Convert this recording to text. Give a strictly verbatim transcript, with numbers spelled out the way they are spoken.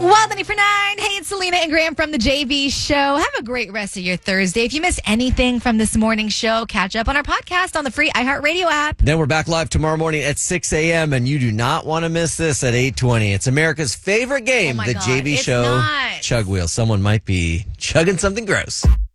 Well, then for nine, hey, it's Selena and Graham from the J V Show. Have a great rest of your Thursday. If you missed anything from this morning's show, catch up on our podcast on the free iHeartRadio app. Then we're back live tomorrow morning at six a.m., and you do not want to miss this at eight twenty. It's America's favorite game, Oh my the God, J V it's Show not. Chug Wheel. Someone might be chugging something gross.